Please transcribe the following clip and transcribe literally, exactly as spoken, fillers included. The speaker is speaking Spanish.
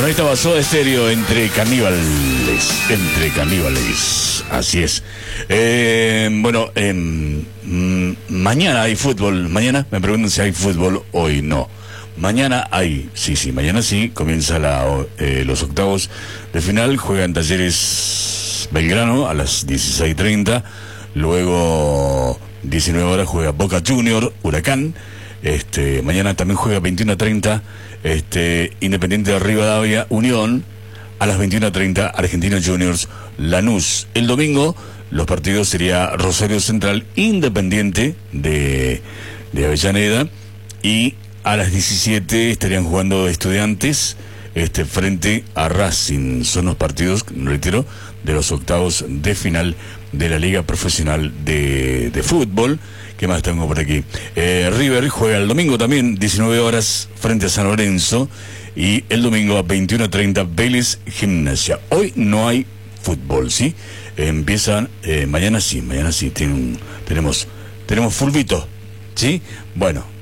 Bueno, ahí estaba Soda Stereo entre caníbales, entre caníbales, así es. Eh, bueno, eh, mm, mañana hay fútbol, mañana me preguntan si hay fútbol, hoy no. Mañana hay, sí, sí, mañana sí, comienza la, eh, los octavos de final, juegan Talleres Belgrano a las dieciséis treinta, luego diecinueve horas juega Boca Junior, Huracán. Este, mañana también juega veintiuno treinta, este, Independiente de Rivadavia, Unión, a las veintiuno treinta, Argentinos Juniors, Lanús. El domingo, los partidos sería Rosario Central, Independiente de, de Avellaneda, y a las diecisiete estarían jugando Estudiantes, este, frente a Racing. Son los partidos, reitero, de los octavos de final de la Liga Profesional de, de Fútbol. ¿Qué más tengo por aquí? Eh, River juega el domingo también, diecinueve horas, frente a San Lorenzo. Y el domingo a veintiuno treinta, Vélez Gimnasia. Hoy no hay fútbol, ¿sí? Eh, empiezan, eh, mañana sí, mañana sí, tiene un, tenemos, tenemos fulbito, ¿sí? Bueno.